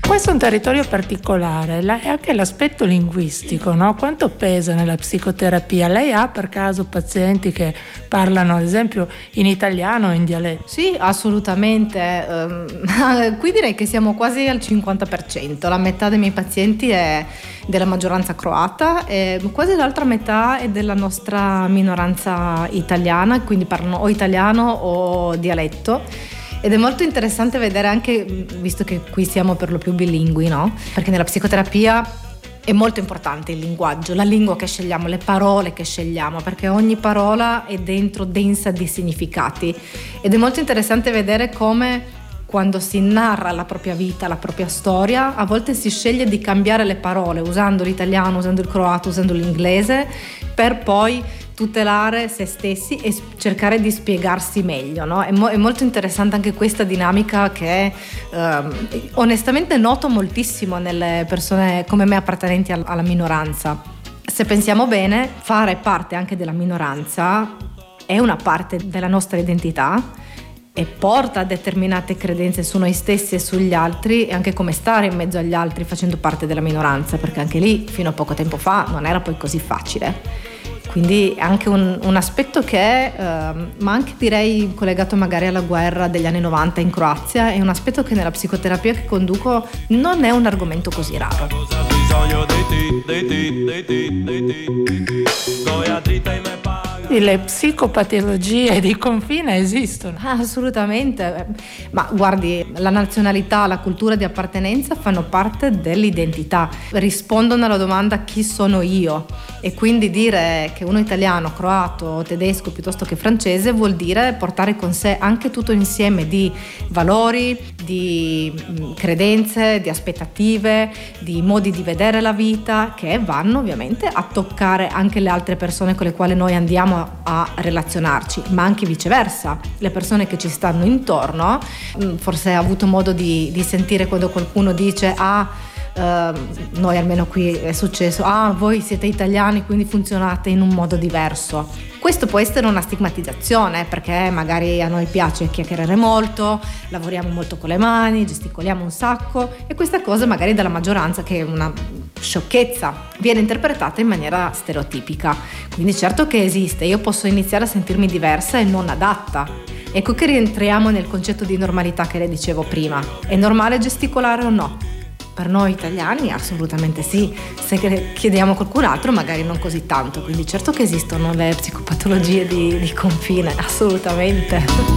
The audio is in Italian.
Questo è un territorio particolare, è anche l'aspetto linguistico, no? Quanto pesa nella psicoterapia? Lei ha per caso pazienti che parlano ad esempio in italiano o in dialetto? Sì, assolutamente. Qui direi che siamo quasi al 50%, la metà dei miei pazienti è della maggioranza croata e quasi l'altra metà è della nostra minoranza italiana, quindi parlano o italiano o dialetto. Ed è molto interessante vedere anche, visto che qui siamo per lo più bilingui, no? Perché nella psicoterapia è molto importante il linguaggio, la lingua che scegliamo, le parole che scegliamo, perché ogni parola è dentro densa di significati. Ed è molto interessante vedere come quando si narra la propria vita, la propria storia, a volte si sceglie di cambiare le parole, usando l'italiano, usando il croato, usando l'inglese, per poi tutelare se stessi e cercare di spiegarsi meglio, no? È molto interessante anche questa dinamica che onestamente noto moltissimo nelle persone come me appartenenti alla minoranza. Se pensiamo bene, fare parte anche della minoranza è una parte della nostra identità e porta a determinate credenze su noi stessi e sugli altri, e anche come stare in mezzo agli altri facendo parte della minoranza, perché anche lì fino a poco tempo fa non era poi così facile. Quindi è anche un aspetto che è, ma anche direi collegato magari alla guerra degli anni 90 in Croazia, è un aspetto che nella psicoterapia che conduco non è un argomento così raro. Le psicopatologie di confine esistono? Assolutamente, ma guardi, la nazionalità, la cultura di appartenenza fanno parte dell'identità, rispondono alla domanda chi sono io, e quindi dire che uno è italiano, croato, tedesco piuttosto che francese vuol dire portare con sé anche tutto un insieme di valori, di credenze, di aspettative, di modi di vedere la vita che vanno ovviamente a toccare anche le altre persone con le quali noi andiamo a relazionarci, ma anche viceversa, le persone che ci stanno intorno. Forse ha avuto modo di sentire quando qualcuno dice noi almeno qui è successo, voi siete italiani quindi funzionate in un modo diverso. Questo può essere una stigmatizzazione, perché magari a noi piace chiacchierare molto, lavoriamo molto con le mani, gesticoliamo un sacco, e questa cosa magari dalla maggioranza, che è una sciocchezza, viene interpretata in maniera stereotipica. Quindi certo che esiste, io posso iniziare a sentirmi diversa e non adatta. Ecco che rientriamo nel concetto di normalità che le dicevo prima. È normale gesticolare o no? Per noi italiani assolutamente sì, se chiediamo a qualcun altro magari non così tanto, quindi certo che esistono le psicopatologie di confine, assolutamente.